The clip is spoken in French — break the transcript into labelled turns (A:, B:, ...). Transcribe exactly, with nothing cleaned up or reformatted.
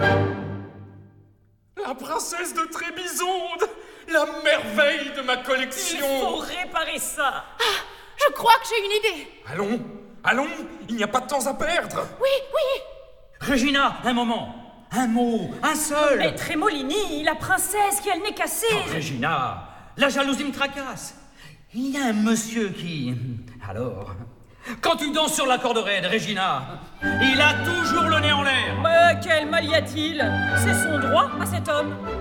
A: La princesse de Trébizonde, la merveille de ma collection.
B: Il faut réparer ça.
C: Ah, je crois que j'ai une idée.
A: Allons, allons, il n'y a pas de temps à perdre.
C: Oui, oui.
D: Regina, un moment. Un mot, un seul.
B: Mais Trémolini, la princesse qui a le nez cassé.
D: Oh, Regina, la jalousie me tracasse. Il y a un monsieur qui... Alors... Quand tu danses sur la corde raide, Regina, il a toujours le nez en l'air.
B: Mais quel mal y a-t-il? C'est son droit à cet homme.